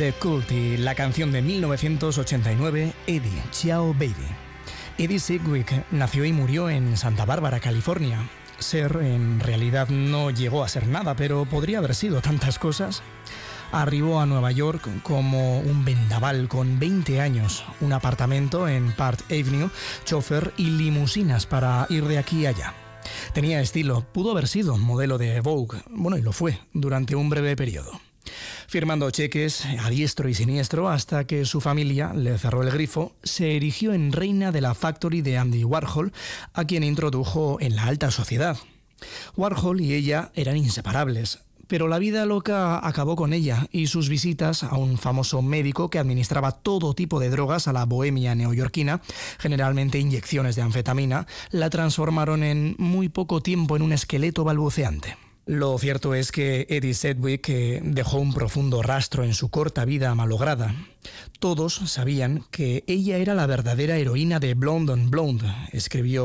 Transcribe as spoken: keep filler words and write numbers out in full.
The Cult y la canción de mil novecientos ochenta y nueve, Eddie, Ciao Baby. Eddie Sedgwick nació y murió en Santa Bárbara, California. Ser, en realidad, no llegó a ser nada, pero podría haber sido tantas cosas. Arribó a Nueva York como un vendaval con veinte años, un apartamento en Park Avenue, chofer y limusinas para ir de aquí a allá. Tenía estilo, pudo haber sido modelo de Vogue, bueno, y lo fue, durante un breve periodo. Firmando cheques a diestro y siniestro hasta que su familia le cerró el grifo, se erigió en reina de la Factory de Andy Warhol, a quien introdujo en la alta sociedad. Warhol y ella eran inseparables, pero la vida loca acabó con ella y sus visitas a un famoso médico que administraba todo tipo de drogas a la bohemia neoyorquina, generalmente inyecciones de anfetamina, la transformaron en muy poco tiempo en un esqueleto balbuceante. Lo cierto es que Eddie Sedgwick eh, dejó un profundo rastro en su corta vida malograda. Todos sabían que ella era la verdadera heroína de Blonde on Blonde, escribió